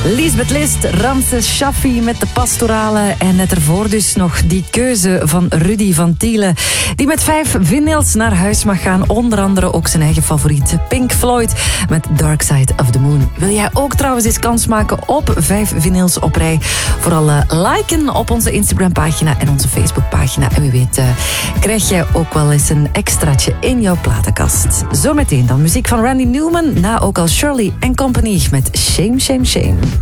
Lisbeth List, Ramses Shaffi met de pastorale. En net ervoor dus nog die keuze van Rudy van Tiele, die met 5 vinyls naar huis mag gaan. Onder andere ook zijn eigen favoriete Pink Floyd met Dark Side of the Moon. Wil jij ook trouwens eens kans maken op 5 vinyls op rij? Vooral liken op onze Instagram-pagina en onze Facebook-pagina. En wie weet krijg jij ook wel eens een extraatje in jouw platenkast. Zometeen dan muziek van Randy Newman, na ook al Shirley & Company met Shame, Shame, Shame.